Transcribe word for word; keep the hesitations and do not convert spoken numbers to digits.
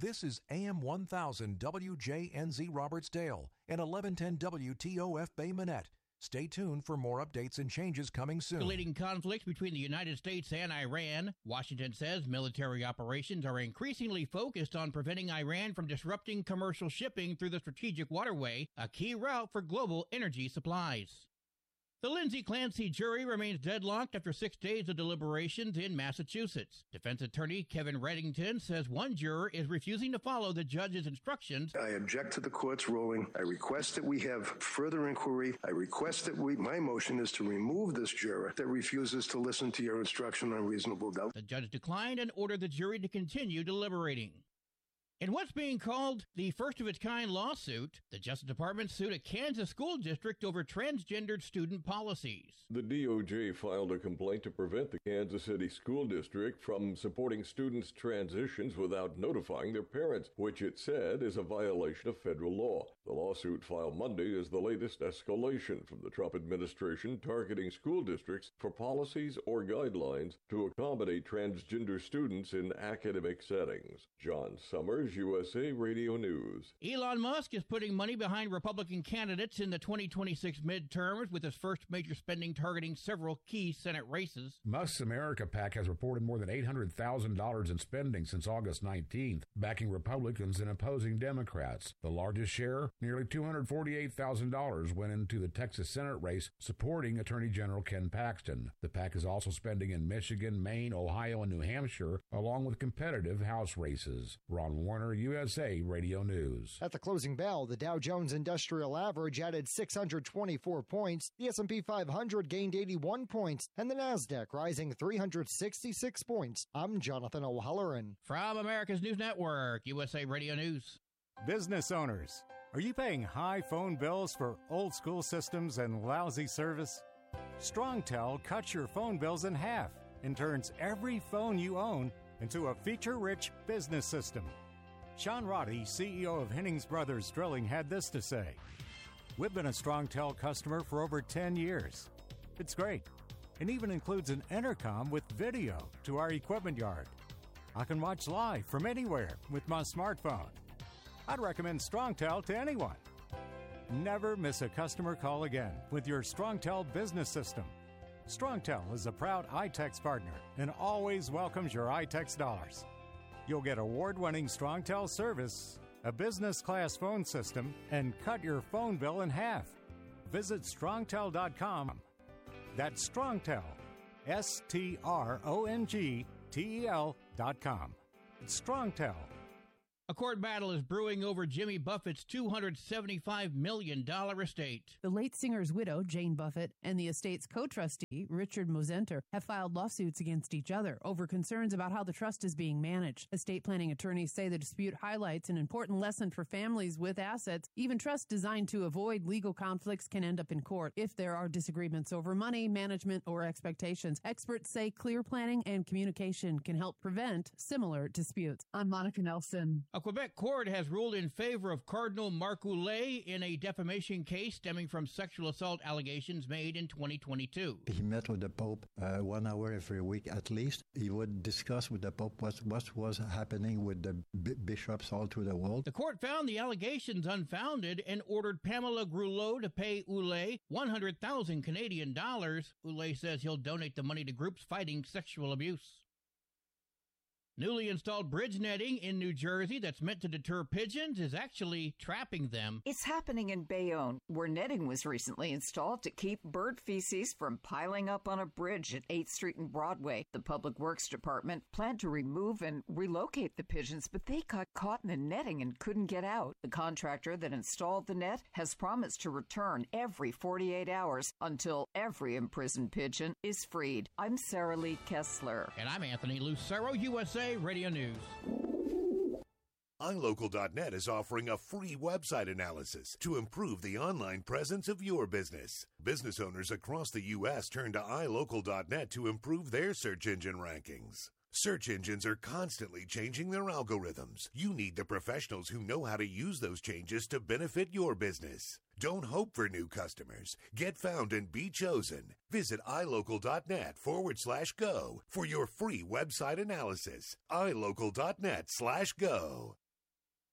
This is A M one thousand W J N Z Robertsdale and eleven ten W T O F Bay Minette. Stay tuned for more updates and changes coming soon. Escalating conflicts between the United States and Iran. Washington says military operations are increasingly focused on preventing Iran from disrupting commercial shipping through the strategic waterway, a key route for global energy supplies. The Lindsay Clancy jury remains deadlocked after six days of deliberations in Massachusetts. Defense attorney Kevin Reddington says one juror is refusing to follow the judge's instructions. I object to the court's ruling. I request that we have further inquiry. I request that we, my motion is to remove this juror that refuses to listen to your instruction on reasonable doubt. The judge declined and ordered the jury to continue deliberating. In what's being called the first-of-its-kind lawsuit, the Justice Department sued a Kansas school district over transgendered student policies. The D O J filed a complaint to prevent the Kansas City School District from supporting students' transitions without notifying their parents, which it said is a violation of federal law. The lawsuit filed Monday is the latest escalation from the Trump administration targeting school districts for policies or guidelines to accommodate transgender students in academic settings. John Summers, U S A Radio News. Elon Musk is putting money behind Republican candidates in the twenty twenty-six midterms with his first major spending targeting several key Senate races. Musk's America PAC has reported more than eight hundred thousand dollars in spending since August nineteenth, backing Republicans and opposing Democrats. The largest share, nearly two hundred forty-eight thousand dollars, went into the Texas Senate race supporting Attorney General Ken Paxton. The PAC is also spending in Michigan, Maine, Ohio, and New Hampshire, along with competitive House races. Ron Warner, U S A Radio News. At the closing bell, the Dow Jones Industrial Average added six hundred twenty-four points, the S and P five hundred gained eighty-one points, and the Nasdaq rising three hundred sixty-six points. I'm Jonathan O'Halloran. From America's News Network, U S A Radio News. Business owners, are you paying high phone bills for old-school systems and lousy service? StrongTel cuts your phone bills in half and turns every phone you own into a feature-rich business system. Sean Roddy, C E O of Hennings Brothers Drilling, had this to say. We've been a StrongTel customer for over ten years. It's great. It even includes an intercom with video to our equipment yard. I can watch live from anywhere with my smartphone. I'd recommend StrongTel to anyone. Never miss a customer call again with your StrongTel business system. StrongTel is a proud iTex partner and always welcomes your iTex dollars. You'll get award-winning StrongTel service, a business-class phone system, and cut your phone bill in half. Visit strongtel dot com. That's StrongTel, S T R O N G T E L dot com. It's StrongTel. A court battle is brewing over Jimmy Buffett's two hundred seventy-five million dollars estate. The late singer's widow, Jane Buffett, and the estate's co-trustee, Richard Mosenter, have filed lawsuits against each other over concerns about how the trust is being managed. Estate planning attorneys say the dispute highlights an important lesson for families with assets. Even trusts designed to avoid legal conflicts can end up in court if there are disagreements over money, management, or expectations. Experts say clear planning and communication can help prevent similar disputes. I'm Monica Nelson. A Quebec court has ruled in favor of Cardinal Marc Ouellet in a defamation case stemming from sexual assault allegations made in twenty twenty-two. He met with the Pope uh, one hour every week at least. He would discuss with the Pope what, what was happening with the b- bishops all through the world. The court found the allegations unfounded and ordered Pamela Grulot to pay Ouellet one hundred thousand Canadian dollars. Ouellet says he'll donate the money to groups fighting sexual abuse. Newly installed bridge netting in New Jersey that's meant to deter pigeons is actually trapping them. It's happening in Bayonne, where netting was recently installed to keep bird feces from piling up on a bridge at eighth street and Broadway. The Public Works Department planned to remove and relocate the pigeons, but they got caught in the netting and couldn't get out. The contractor that installed the net has promised to return every forty-eight hours until every imprisoned pigeon is freed. I'm Sarah Lee Kessler. And I'm Anthony Lucero, U S A Radio News. i local dot net is offering a free website analysis to improve the online presence of your business. Business owners across the U S turn to i local dot net to improve their search engine rankings. Search engines are constantly changing their algorithms. You need the professionals who know how to use those changes to benefit your business. Don't hope for new customers. Get found and be chosen. Visit i local dot net forward slash go for your free website analysis. i local dot net slash go.